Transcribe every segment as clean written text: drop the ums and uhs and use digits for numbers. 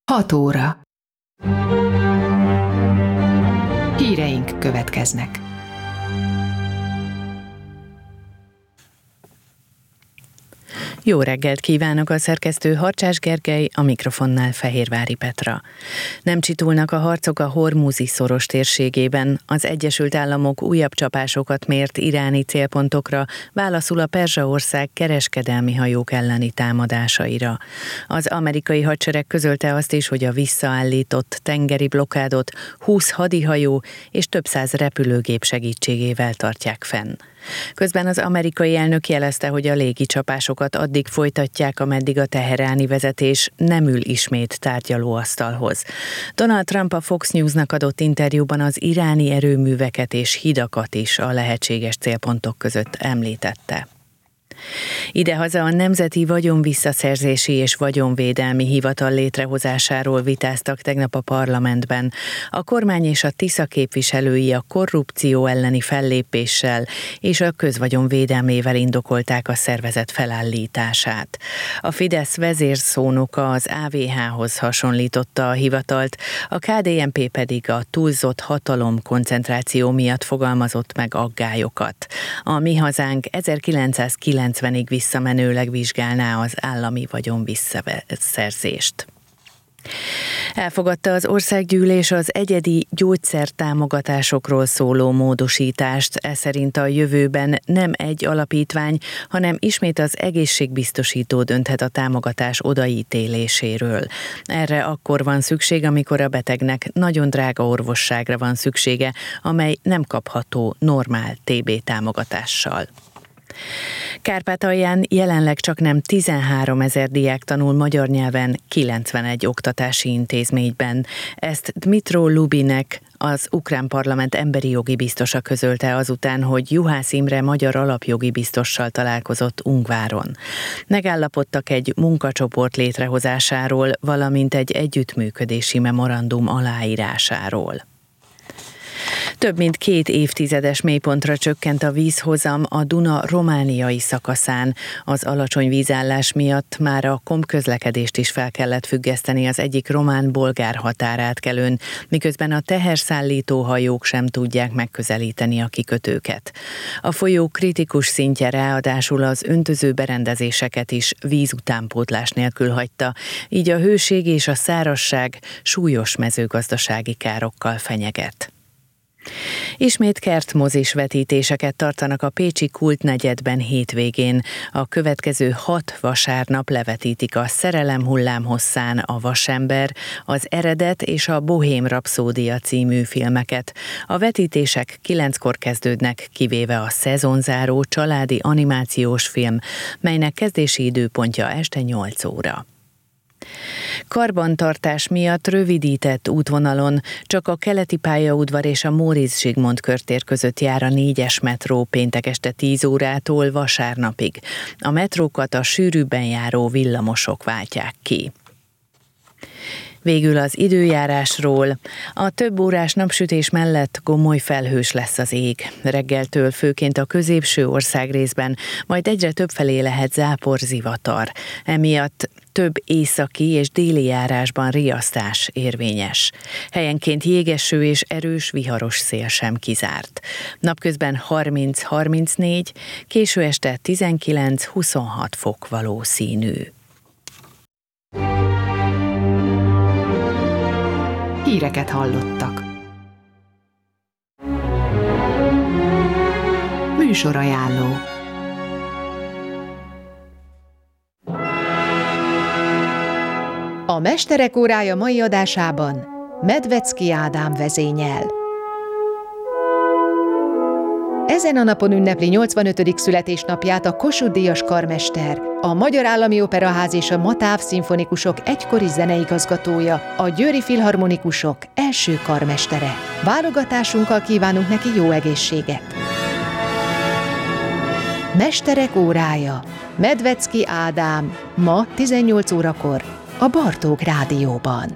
6 óra. Híreink következnek. Jó reggelt kívánok, a szerkesztő Harcsás Gergely, a mikrofonnál Fehérvári Petra. Nem csitulnak a harcok a Hormuzi-szoros térségében. Az Egyesült Államok újabb csapásokat mért iráni célpontokra, válaszul a Perzsa-ország kereskedelmi hajók elleni támadásaira. Az amerikai hadsereg közölte azt is, hogy a visszaállított tengeri blokkádot 20 hadihajó és több száz repülőgép segítségével tartják fenn. Közben az amerikai elnök jelezte, hogy a légicsapásokat addig folytatják, ameddig a teheráni vezetés nem ül ismét tárgyalóasztalhoz. Donald Trump a Fox Newsnak adott interjúban az iráni erőműveket és hidakat is a lehetséges célpontok között említette. Idehaza a Nemzeti Vagyonvisszaszerzési és Vagyonvédelmi Hivatal létrehozásáról vitáztak tegnap a parlamentben. A kormány és a Tisza képviselői a korrupció elleni fellépéssel és a közvagyon védelmével indokolták a szervezet felállítását. A Fidesz vezérszónoka az AVH-hoz hasonlította a hivatalt, a KDNP pedig a túlzott hatalomkoncentráció miatt fogalmazott meg aggályokat. A Mi Hazánk 1990-ig visszamenőleg vizsgálná az állami vagyon visszaszerzést. Elfogadta az országgyűlés az egyedi gyógyszertámogatásokról szóló módosítást. Ez szerint a jövőben nem egy alapítvány, hanem ismét az egészségbiztosító dönthet a támogatás odaítéléséről. Erre akkor van szükség, amikor a betegnek nagyon drága orvosságra van szüksége, amely nem kapható normál TB támogatással. Kárpátalján jelenleg csaknem 13 000 diák tanul magyar nyelven 91 oktatási intézményben. Ezt Dmytro Lubinek, az ukrán parlament emberi jogi biztosa közölte azután, hogy Juhász Imre magyar alapjogi biztossal találkozott Ungváron. Megállapodtak egy munkacsoport létrehozásáról, valamint egy együttműködési memorandum aláírásáról. Több mint 2 évtizedes mélypontra csökkent a vízhozam a Duna romániai szakaszán. Az alacsony vízállás miatt már a kompközlekedést is fel kellett függeszteni az egyik román-bolgár határátkelőn, miközben a teherszállító hajók sem tudják megközelíteni a kikötőket. A folyó kritikus szintje ráadásul az öntöző berendezéseket is vízutánpótlás nélkül hagyta, így a hőség és a szárazság súlyos mezőgazdasági károkkal fenyeget. Ismét kertmozis vetítéseket tartanak a pécsi Kultnegyedben hétvégén. A következő 6 vasárnap levetítik a Szerelem hullámhosszán, a Vasember, az Eredet és a Bohém rapszódia című filmeket. A vetítések 9-kor kezdődnek, kivéve a szezonzáró családi animációs film, melynek kezdési időpontja este 8 óra. Karbantartás miatt rövidített útvonalon csak a Keleti pályaudvar és a Móricz Zsigmond körtér között jár a 4-es metró péntek este 10 órától vasárnapig. A metrókat a sűrűbben járó villamosok váltják ki. Végül az időjárásról. A több órás napsütés mellett gomoly felhős lesz az ég. Reggeltől főként a középső országrészben, majd egyre többfelé lehet zápor, zivatar. Emiatt több északi és déli járásban riasztás érvényes. Helyenként jégeső és erős viharos szél sem kizárt. Napközben 30-34, késő este 19-26 fok valószínű. Híreket hallottak. Műsorajánló. A Mesterek órája mai adásában Medvecki Ádám vezényel. Ezen a napon ünnepli 85. születésnapját a Kossuth-díjas karmester, a Magyar Állami Operaház és a Matáv szimfonikusok egykori zeneigazgatója, a Győri Filharmonikusok első karmestere. Válogatásunkkal kívánunk neki jó egészséget! Mesterek órája. Medvecki Ádám, ma 18 órakor a Bartók Rádióban.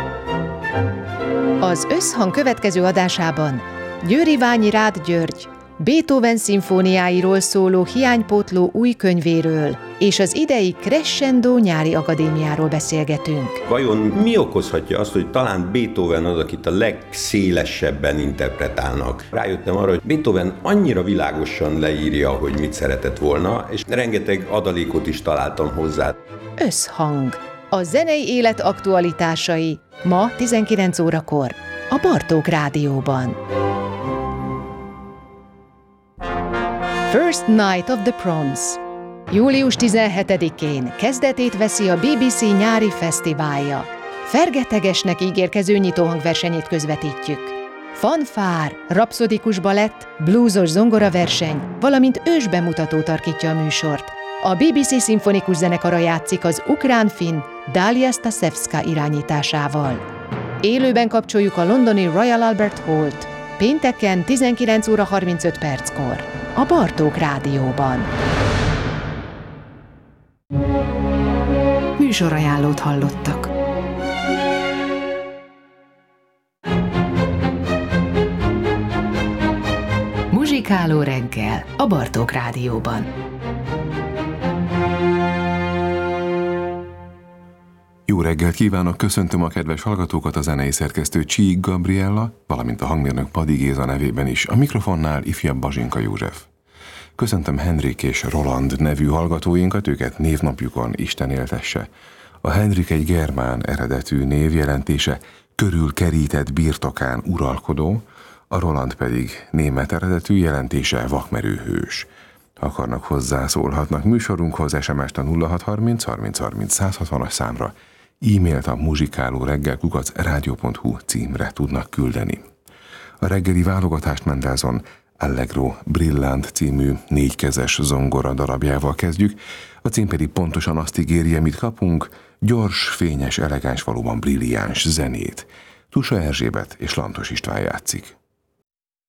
Az Összhang következő adásában Győri Ványi Rád György Beethoven szimfóniáiról szóló hiánypótló új könyvéről és az idei Crescendo nyári akadémiáról beszélgetünk. Vajon mi okozhatja azt, hogy talán Beethoven az, akit a legszélesebben interpretálnak? Rájöttem arra, hogy Beethoven annyira világosan leírja, hogy mit szeretett volna, és rengeteg adalékot is találtam hozzá. Összhang. A zenei élet aktualitásai ma 19 órakor a Bartók Rádióban. First Night of the Proms. Július 17-én kezdetét veszi a BBC nyári fesztiválja. Fergetegesnek ígérkező nyitóhangversenyét közvetítjük. Fanfár, rapszodikus balett, bluesos zongoraverseny, valamint ősbemutató tarkítja a műsort. A BBC szimfonikus zenekara játszik az ukrán-finn Dalia Stasevska irányításával. Élőben kapcsoljuk a londoni Royal Albert Hall-t, pénteken 19 óra 35 perckor, a Bartók Rádióban. Műsorajánlót hallottak. Muzsikáló reggel a Bartók Rádióban. Jó reggelt kívánok, köszöntöm a kedves hallgatókat, a zenei szerkesztő Csík Gabriella, valamint a hangmérnök Padi Géza nevében is, a mikrofonnál ifjabb Bazsinka József. Köszöntöm Henrik és Roland nevű hallgatóinkat, őket névnapjukon Isten éltesse. A Henrik egy germán eredetű név, jelentése körülkerített birtokán uralkodó, a Roland pedig német eredetű, jelentése vakmerő hős. Ha akarnak, hozzászólhatnak műsorunkhoz, SMS-t a 0630 30 30 160-as számra, e-mailt a muzsikálóreggel@radio.hu címre tudnak küldeni. A reggeli válogatást Mendelssohn Allegro Brillant című 4-kezes zongora darabjával kezdjük, a cím pedig pontosan azt ígéri, amit kapunk, gyors, fényes, elegáns, valóban brilliáns zenét. Tusa Erzsébet és Lantos István játszik.